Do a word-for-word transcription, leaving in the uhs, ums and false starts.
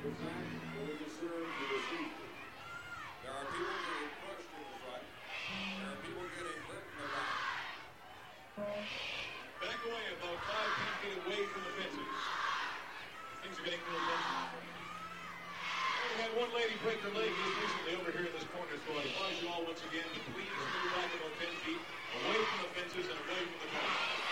There are people getting crushed in the front. There are people getting hurt in the back. Back away about five, ten feet away from the fences. Things are getting a little tense. We had one lady break her leg just recently over here in this corner, so I advise you all once again to please move back about ten feet away from the fences and away from the car.